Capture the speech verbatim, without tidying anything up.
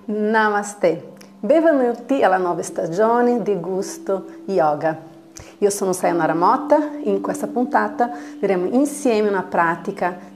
Namaste, benvenuti alla nuova stagione di Gusto Yoga. Io sono Sayonara Motta e in questa puntata vedremo insieme una pratica